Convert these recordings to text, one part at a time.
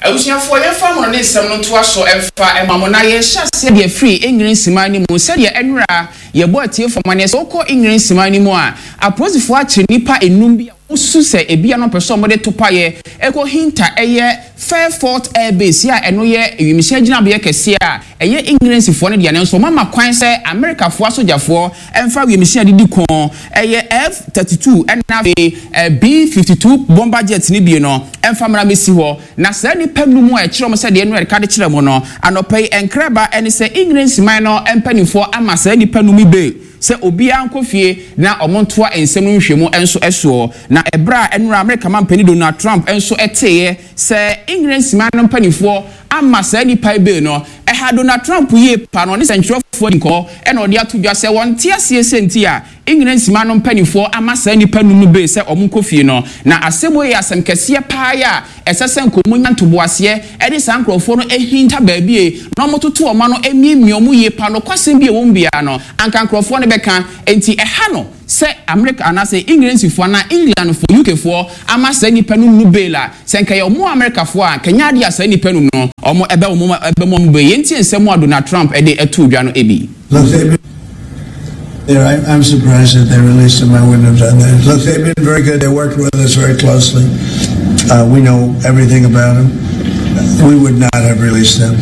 Awusiafo ye fa mo ne nsem no to aso emfa emamona ye hyase de free England simani mu se de enra ye bo atie fomane so ko England simani mu a aposifo a kire nipa enum bi usu se ebia no person mo de topaye eko hinta eye Fairfort Air Base ya eno ye ewimhia gina be kese a eye England sifo ne de ne so mama kwan se America fo asojafo emfa ewimhia didi kon eye F-32 ena B-52 bomber jet ni bi no emfa mra mesi ho na se ni panu mu a kire mo se de eno e ka de kire mo no anopai enkraba ene se England siman no empanifo ama se ni panu mi be se obia ankofie na omontoa ensem no nhwemu enso eso na ebra enura America mampani Donald Trump enso eteye se England siman no mpanifo ama se ni pai be no ha Donald Trump ye pa no ne sentrofo nko e no de atodwa se won tie senti a England siman no mpanifo ama se ni panu mu be se omonkofie no na asemo ye asem kese pa ya esesen komunya ntoboase e de sankrofo no ehinta baabie no mototo o ma no emiemi omu ye pa no kwasem bi e won bia no anka nkrofo no beka enti ha no se America na se England sifo na England for UK for ama se ni panu mu be la se nka ye omu America for a kenya dia se ni panu no omo ebe omo ebe mo be yenti ensem a Donald Trump e de etu dwa no ebi. I'm surprised that they released them. I wouldn't have done that. Look, they've been very good. They worked with us very closely. We know everything about them. We would not have released them.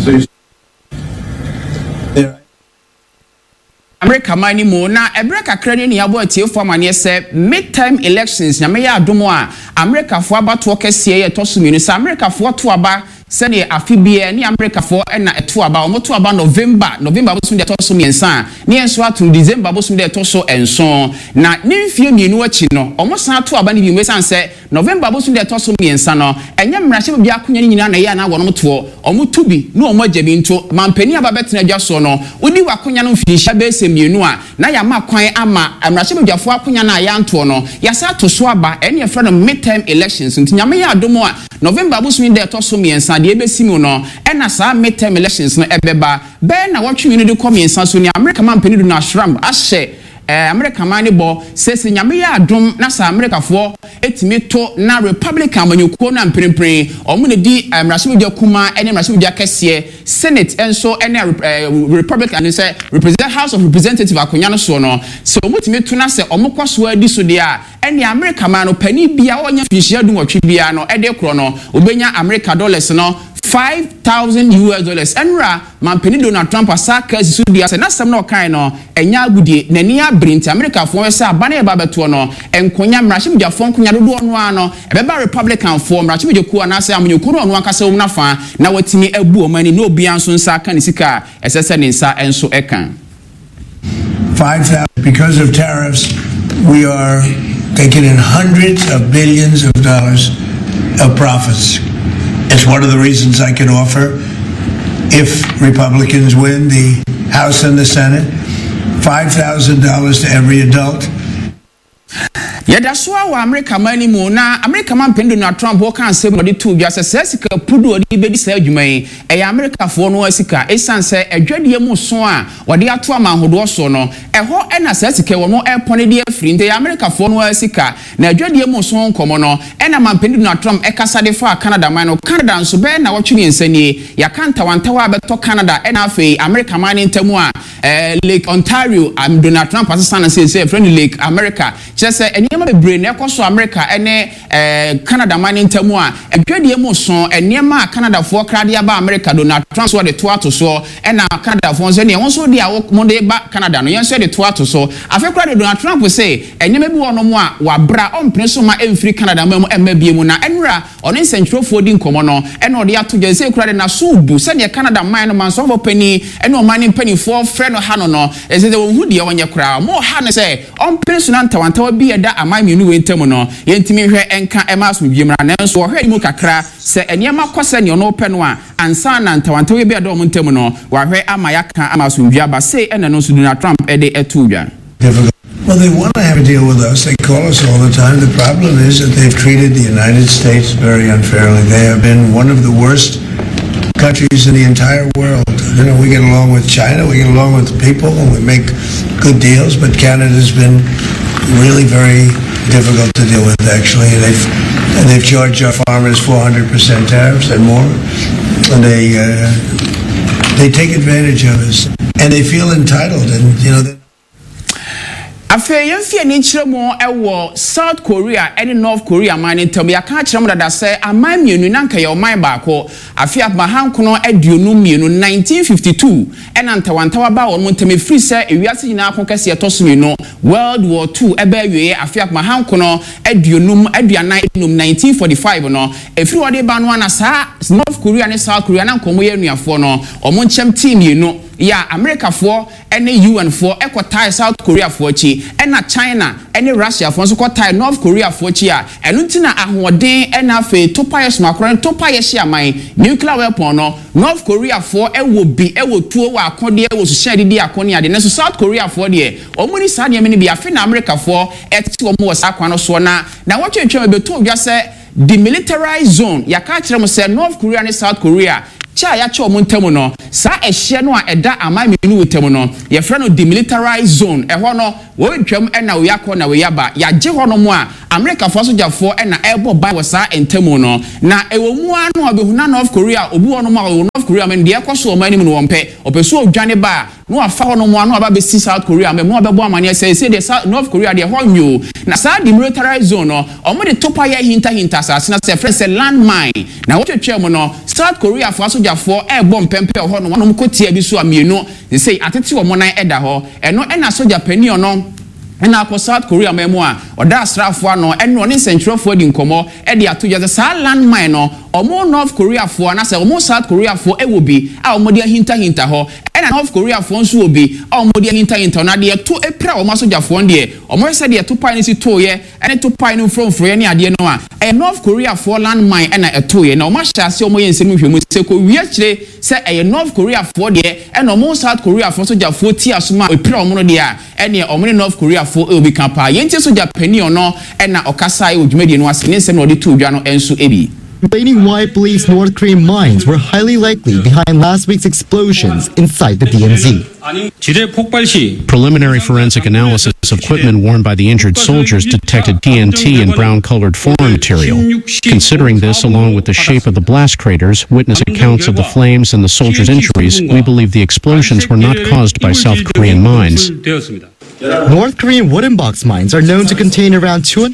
America mani mo na ebreka krani ni abo atie fo amane se midterm elections na me ya adomo a America fo abato kese ye tosuminu sa America fo to aba se ne afibie ni America fo na eto aba omoto aba November bosum de tosum yensa ne enso ato December bosum de toso enso na ne mfie mienu achi no omosan ato aba ni bi mesan se November bosum de tosum yensa no enye mrahye bia akonya ni nyina na ye na wonom to omotu bi no omojabi nto mampani aba betena dwa so no odi wakonya no mfihia be se mienu a na ya ma kwan ama mrahye bia akonya na ya nto no ya sa to so aba ene ye fra no midterm elections ntinyame ya adomo a November bosum de tosum yensa de ebesimu no ena sa midterm elections no ebeba be na watwe ni de kom yensa so ni America mampani Donald Trump ahye America man bo sese nyame ya adom na sa America fo etimi to na Republican manyuko na mprempren omo ne di mrahye kuma ene mrahye kese Senate enso ene Republican say represent House of Representative akonya no so no so omutimi to na se omokoso adi so de a ene America man no pani bia onya fihia du nwotwe bia no ede kro no obenya America dollars no $5,000 enra mampani Donald Trump asaka sisu dia se na sam na okan no enya agudie nani abrinti America fo we se abane e ba beto no enkonya mrahye media fo nkonya dodo no ano ebeba Republican fo mrahye media ku ana se amunyoku no akasa wo na fa na watimi abu omani no bia nso nsa aka ne sika esese ne nsa enso ekan 5,000 because of tariffs we are taking in hundreds of billions of dollars of profits. It's one of the reasons I can offer, if Republicans win the House and the Senate, $5,000 to every adult. Yada so wa America mani mu na America man pendo na Trump wo kan sem no de tu dwa se sika pudu odi bedi sa adwuman e America fo no asika esan se adwade mu so a wode ato amanhodo so no eho ena sika wo no airport de afri nte America fo no asika na adwade mu so nkomo no ena man pendo na Trump e kasa de fa Canada man no Canada nso be na wotwe nsani ya kanta wantawa beto Canada ena afei America man ntamu a Lake Ontario Donald Trump asana say friend Lake America just enema bebre na ekoso America ene Canada man ntamu a adwade mu so enema Canada fo krade aba America Donald Trump so de to ato so ena Canada fo so ne won so de a mo de ba Canada no yen so de to ato so afekrade Donald Trump say enema bi wono mo a wabra ompre so ma emfiri Canada ma mu emma bie mu na enra ono nsentrofo di nkomo no ena ode ato je say krade na so bu se ne Canada man no man so for pani ena o man pani fo frɛ no ha no ese de won hu de wonye kra mo ha ne say ompre so na ntawantawa bi eda amami nu wentamu no yentimi hwɛ enka emaso biemra nanso hwɛ mu kakra se eniema kwase ne ono pɛ no a ansa na ntawantawa bi eda o montamu no wa hwɛ ama yaka amaso bia ba say ena no so Donald Trump ede etu dwa. Well, they want to have a deal with us. They call us all the time. The problem is that they've treated the United States very unfairly. They have been one of the worst countries in the entire world. You know, we get along with China, we get along with people, and we make good deals, but Canada's been really very difficult to deal with, actually. They've And they've charged our farmers 400% tariffs and more. And they take advantage of us. And they feel entitled. And, you know... Afe yemfie ni kiremo ewo South Korea and North Korea man ntam ya ka kiremo dada se aman mienu na nka ye oman baako afi abahan kono aduonu mienu 1952 ena ntawantawa ba won ntem free se ewiase nyina akon kase etosumi no World War II ebe awie afi abahan kono aduonum aduanan 1945 no efri wode ba no na sa North Korea ne South Korea na nkomo ye nuafo no omo nchem team mienu ya America for any UN for equatai South Korea for chi ena China any Russia for so quatai North Korea for chi a enu ntina ahoden ena fe topa yes makron topa yes man nuclear weapon no North Korea for ewo bi ewo tuo wa akode ewo so share di akone ade ne so South Korea for de omuni sa de me bi afi na America for eti omo was akwa no so na watwetwe be to dwa se demilitarized zone yaka kire mo se North Korea and South Korea cha ya cho montemu no sa ehye no a eda amaminu wotemu no ye fra no demilitarized zone eho no wo twam ena wo yakọ na wo yaba ya je ho no mo a America for sojafo ena ebo ba wo sa entemu no na ewo mu anu obehuna North Korea obu ho no mo North Korea men de ekoso o mani mu no wompe opeso odwane ba no afa ho no mo anu aba be si South Korea me mo abebo amane say the North Korea de ho nyo na sa demilitarized zone no omo de topa ya hinta sa na se friend say landmine na wo twetwe mo no South Korea for sojafo ebo mpempe ho no wonom kotia bi so amienu they say atete wo mo nan eda ho eno ena soja pani ono ena ko South Korea memo a oda asrafo ano eno ne sentrofo di nkomo e de ato je sa landmine no omo North Korea fo na se omo South Korea fo e wo bi a omo de hinta ho ena North Korea fo nso obi a omo de hinta na de to epra omo soja fo de omo se de to pai ni si to ye ene to pai no fromfro ye ne ade no a North Korea fo landmine ena eto ye na omo hyase omo ye nsemu hwemu se ko wi akire se North Korea fo de ena omo South Korea fo soja fo ti asoma epra omo no de a ene omo ne North Korea fo e obi kampa yenti soja pani ono ena okasa e odwumadi no ase ne nsem no de to dwa no enso ebi explaining why it believes North Korean mines were highly likely behind last week's explosions inside the DMZ. Preliminary forensic analysis of equipment worn by the injured soldiers detected TNT and brown-colored foreign material. Considering this, along with the shape of the blast craters, witness accounts of the flames and the soldiers' injuries, we believe the explosions were not caused by South Korean mines. North Korean wooden box mines are known to contain around 200...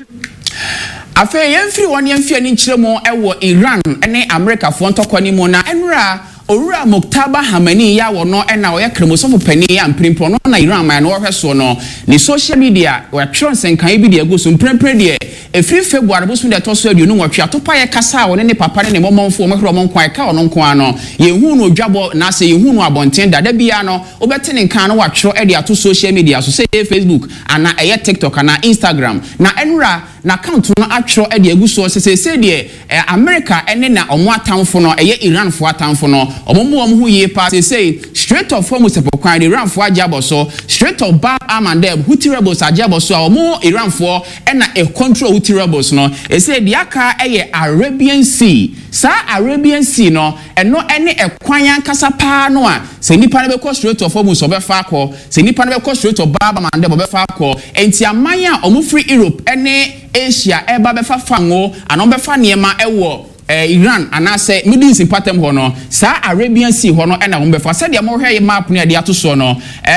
Afe yemfiri won yemfie ni nkyeremo ewo Iran ene America fo ntokoni mu na enra Owura Muktaba Hamani ya wono ena oye kremosofo pani ya mprimpo no na Iran man no hweso no ni social media we tron senkan bi de agoso mprempre de efiri February bosu de toso aduonu nwatwe atopa ye kasa woni ne papa ne momomfo mo hro monkwan ka ono nkwan no ye hu no dwabo na se ye hu no abonten dada bia no obete ne nkan no watwe e de ato social media so say Facebook ana eye TikTok ana Instagram na enra na account no atwo e de aguso se de America ene na omo atamfo no eye Iran fo atamfo no omo hu ye pa say straight of form sepokwan Iran fo ajabo so straight of Bab Amandeb Houthi rebels ajabo so omo Iran fo ena e control Houthi rebels no e say the aka eye Arabian Sea sa Arabian Sea no eno ene e kwan kasa pa no a se nipa na be ko straight of form so be fa ko se nipa na be ko straight of Bab Amandeb be fa ko enti amanya omo free Europe ene Asia eba be fa fango anon be fa niema ewo Iran anase Middle East patem ho no sa Arabian Sea ho no ena ho be fa se de mo hwe map no de ato so no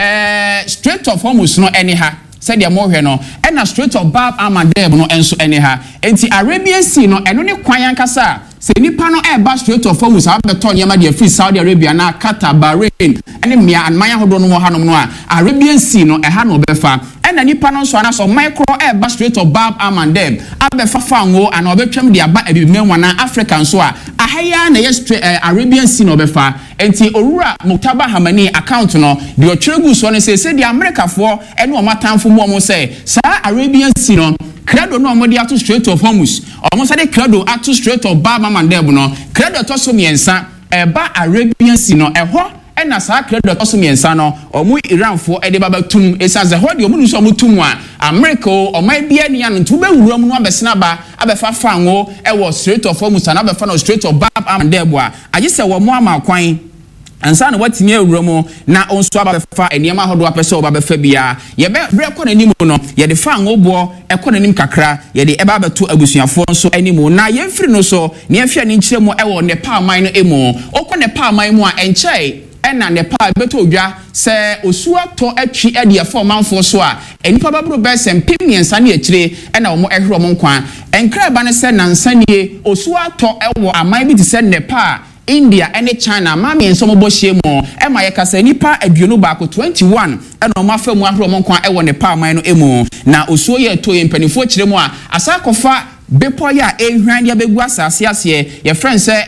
Strait of Hormuz no ene ha se de mo hwe no ena Strait of Bab Amandeb no enso ene ha enti Arabian Sea no eno ne kwan yankasa se nipa no eba Strait of Hormuz abeto niema de free Saudi Arabia na Qatar Bahrain ene mia anmanya hodo no hanom no a Arabian Sea no eha no be fa ena nipa no so ana so micro eba Strait of Bab Amandeb abefa fango ana obetwam de aba ebimem wana African so a ahaya na ye Arabian Sea no befa enti Owura Muktaba Hamani account no de otwegu so ne say the America for ene o matamfo mu o say sa Arabian Sea no credo no mo de ato Strait of Hormuz o say de credo ato Strait of Bab Amandeb no credo to so miensa eba Arabian Sea no eho ena sa credo to so miensa no omu Iran fo e de baba tum esa ze ho de omu so omu tum a America o mai bia ne anu tu be wuram no abesena ba abefa fango e wo Strait of Hormuz na abefa no Strait of Bab Amandeb a agye se wo mo ama kwan ansa na watimi awuromo na onso ababefa eniema hodo apese obabefa bia ye be rekọ nanim no ye de fa ngobo ekọ nanim kakra ye de eba beto abusuafo nso animu na ye mfiri no so ne afia ne nkyeremu ewo ne pa aman no emu okọ ne pa aman mu a enchei ena ne pa beto odwa se osua to atwi ade afọ manfo so a enipa babro be se mpemiensa ne akire ena omo ehwe omo nkwa enkra ba ne se nansanie osua to ewo aman bi ti se ne pa India and China mami en somo bohye mo e ma ye kasa nipa aduonu ba ko 21 e no ma fa mu ahro mo nkwa e wo ne pa man no emu na osuo ye to ye mpanifo kire mu a asa kofa bepo ya ehwan dia begu asase ase ye friend say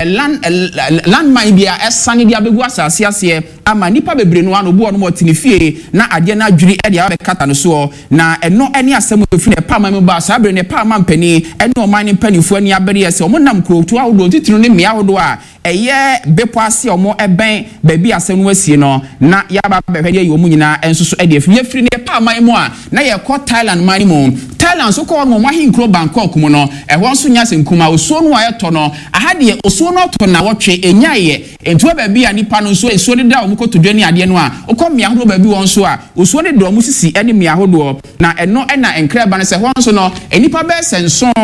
land mine bia esane dia begu asase ase ama nipa bebre no ano bo no motinifie na ade na adwiri e dia be kata no so na eno ene asem ofi ne pa man ba sa bre ne pa man pani ene o man panifo ani abere ese o monam krotu ahodo titinu ne mia ahodo a eye bepo ase o mo eben ba bi asem no asie no na ya ba behwe ye omu nyina enso e de afiri ne pa man mu a na ye ko Thailand man mu Thailand so ko no mo ahinkro Bangkok mu no ehwo nso nya senkuma osuo no ayeto no ahade osuo no to na wotwe enyaye entuwa ba bi anipa no nso esuo de da omko todwa ni ade no a okomia hodo ba bi won so a osuo de do omusisi ene mia hodo na eno ena enkra ba ne se ho nso no enipa be senso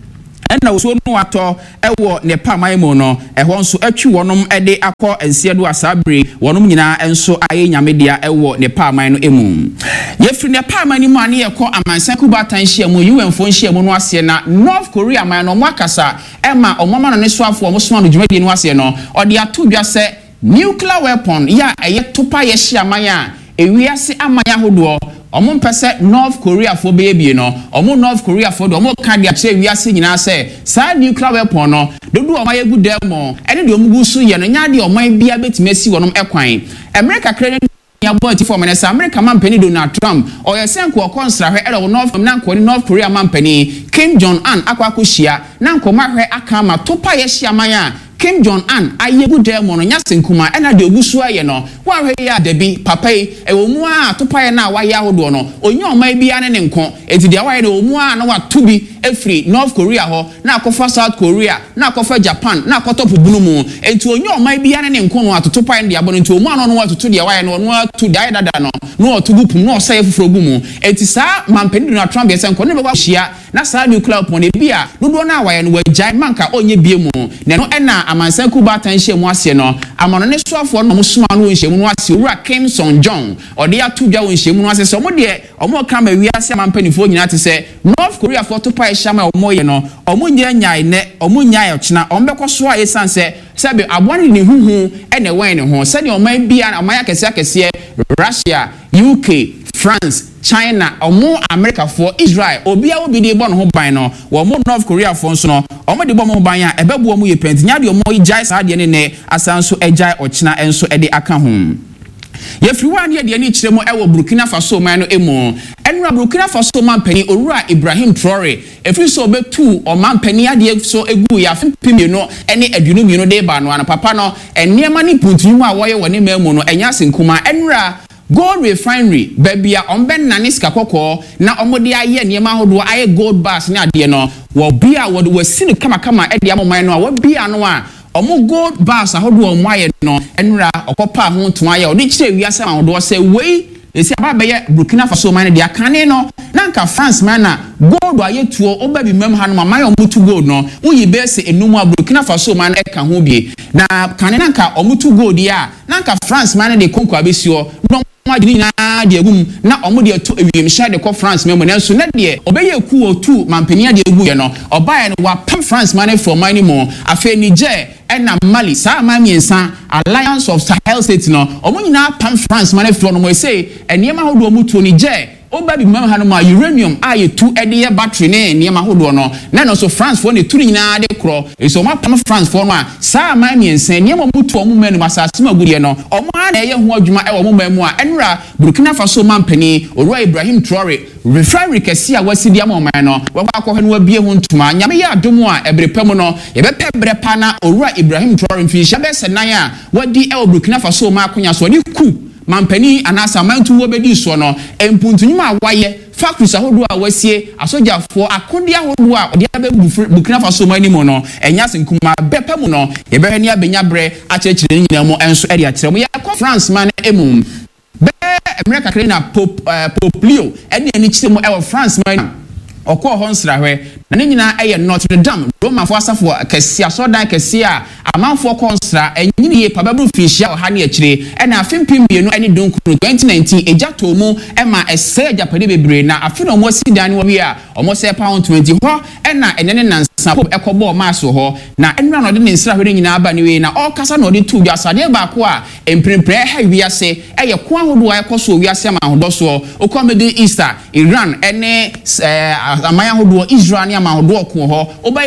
ena osuo no ato ewo ne pa man mu no ehwo nso atwi wonom ede akọ ensie do asabre wonom nyina enso aye nyamedia ewo ne pa man no emu yefri ne pa man mu ane yekọ amansanku batan hia mu UNfo hia mu no ase na North Korea man no mwakasa ema omama no ne soafo omosoma no dwumadi no ase no ode ato dwa se nuclear weapon ya eye topa ye hia man a ewiase amanya hodo omo mpese North Korea fo bebie no omo North Korea fo do omo ka dia che wiase nyina se sa nuclear weapon no dodo omo ye gudemo ene de omo gusu ye no nya de omo bia betimesi wonom ekwan America kredit ya boy ti for minister America man pani Donald Trump o ye senko okonsra hwe ere North Korea man pani Kim Jong Un akwakohia na nkoma hwe aka ma topa ye hia man a Kim Jong Un ayegu demo no nya senkuma ena de ogusu aye no wa hwe ya debi papai e omu a topa ye na wa ya hodo no onye oman bia ne nko enti de wa ye no omu a na wa tubi efri North Korea ho na akofa South Korea na akofa Japan na akotopu bunu mu enti onye oman bia ne nko no atotopa ye de abono enti omu ano no watoto de wa ye no atu dai dada no otugu pum no osay fufuro gu mu enti sa mampeni Donald Trump ye senko ne be wa hia na sa nuclear weapon e bia dodo na wa ye no wajai manka onye bie mu ne no ena amansanku batan hye mu ase no amano ne soafo no musoma no hye mu no ase owura Kim Song Jong ode atu dwa hye mu no ase so mo de omo kama wi ase amampanifo nyina te se North Korea for to pa hye ma omo ye no omo nyanya ne omo nyaya ochina omo bekoso a yesanse sebe abone ne huhu ene wen ne ho se de oman bia na oman akese Russia UK France China omo America for Israel obia obi de bo no ho ban no wo mo North Korea for nso no omo de bo mo ban a ebebu omo ye pent nya de omo ijai sa de ne asanso ejai ochina enso ede aka ho yefri wan ye de ni kiremo ewo Burkina Faso man no emu enra Burkina Faso man pani owura Ibrahim Traoré efri so betu o man pani ade so egu ya fipimi no ene adunu mi no de ba no ana papa no eniema ni puntu a wo ye woni memu no enya senkuma enra Gold refinery babia omben na niska kokko na omode aye niema hodo aye gold bars na ade no wo bia wo wasini kama ade amoman no a wo bia no a omo gold bars ahodo omo aye no enra okopa ho to aye odi kire wiase ma hodo se wei esi ababe Burkina Faso man de akane no nanka France man na gold aye tuo oba bi mem ha no ma mayo mutu gold no uyi bese enum a Burkina Faso man eka ho bie na kane nanka omutu gold ya nanka France man de konko abesio no madini na de egum na omo de to ewiem sha de ko France memo na so na de obeye ku otu mampania de egu ye no obaye no wa pam France man for money mo afa Niger ena Mali sa ma miensa Alliance of Sahel States no omo nyina pam France man for no mo say eniema hodo omo to Niger oba bi mam ha no ma uranium aye tu ede ye battery ne eniema hodo no na no so France for ne turi nyina de kro so ma pam France for no a sa ma miensa eniema omo to omo menu masase magudie no omo na ye ho adwuma e omo mamu a enra Burkina Faso mampani Owura Ibrahim Traoré refinery kesi a wasidi amoman no wa akọ hanu abie ho ntuma nyame ya adomo a ebrepam no ye bepe brepana Owura Ibrahim Traoré mfi hye be senan a wadi e Burkina Faso ma akonya so ni ku mampani anasa mantu wo bedi so no empuntunyum a waye factories ahodo a wasie asojafo akode ahodo a ode abebu Burkina Faso mani mo no enya senkuma bepa mu no ye behani abenya bre akekire nyina mo enso ade akire mo ye France man emum be America krena Pope Leo ene ani kire mo e France man okọ ho nsrahwe na ne nyina eye Notre Dame Roma fo asafo kesi asodan kesi a amanfo ko nsra enyini ye pababru fishia o ha ne akire ena afempim bienu ene donkunu 2019 ejato mu ema ese japade bebre na afi no mo sidan wo wi a omo se pound 20 ho ena enene nansa pop ekobo maso ho na enra no de ne nsrahwe nyina aba ne we na all kasa no de tu bi asade ba ko a emprempre ha wi ase eye ko ahodo a ekoso wi ase ma ahodo so okomedi Easter Iran ene amaya hodo Israel ni ama hodo ko ho